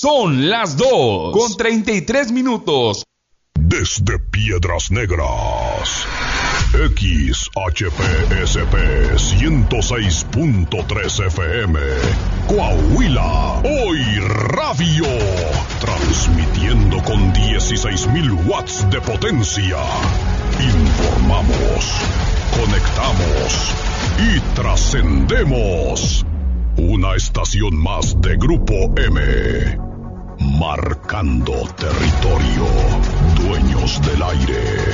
Son las 2:33. Desde Piedras Negras, XHPSP 106.3 FM, Coahuila, Hoy Radio, transmitiendo con 16,000 watts de potencia. Informamos, conectamos y trascendemos. Una estación más de Grupo M. Marcando territorio, dueños del aire.